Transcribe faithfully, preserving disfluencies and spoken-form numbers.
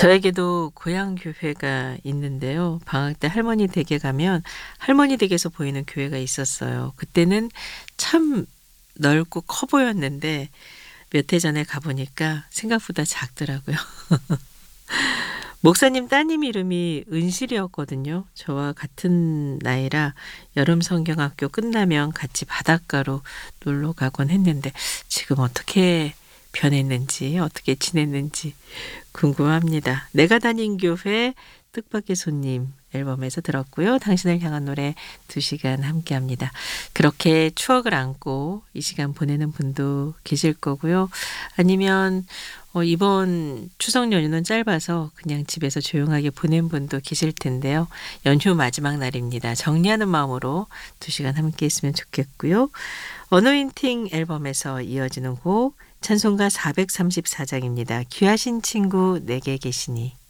저에게도 고향 교회가 있는데요. 방학 때 할머니 댁에 가면 할머니 댁에서 보이는 교회가 있었어요. 그때는 참 넓고 커 보였는데 몇 해 전에 가 보니까 생각보다 작더라고요. 목사님 따님 이름이 은실이었거든요. 저와 같은 나이라 여름 성경학교 끝나면 같이 바닷가로 놀러 가곤 했는데 지금 어떻게 변했는지 어떻게 지냈는지 궁금합니다. 내가 다닌 교회 뜻밖의 손님 앨범에서 들었고요. 당신을 향한 노래 두 시간 함께합니다. 그렇게 추억을 안고 이 시간 보내는 분도 계실 거고요. 아니면 어, 이번 추석 연휴는 짧아서 그냥 집에서 조용하게 보낸 분도 계실 텐데요. 연휴 마지막 날입니다. 정리하는 마음으로 두 시간 함께 했으면 좋겠고요. 어노인팅 앨범에서 이어지는 곡 찬송가 사백삼십사 장입니다. 귀하신 친구 내게 계시니.